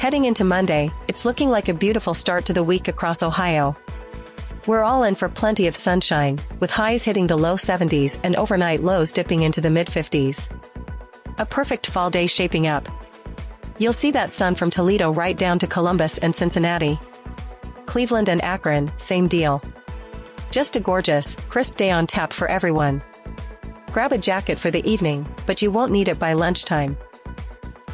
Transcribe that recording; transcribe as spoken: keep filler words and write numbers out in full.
Heading into Monday, it's looking like a beautiful start to the week across Ohio. We're all in for plenty of sunshine, with highs hitting the low seventies and overnight lows dipping into the mid-fifties. A perfect fall day shaping up. You'll see that sun from Toledo right down to Columbus and Cincinnati. Cleveland and Akron, same deal. Just a gorgeous, crisp day on tap for everyone. Grab a jacket for the evening, but you won't need it by lunchtime.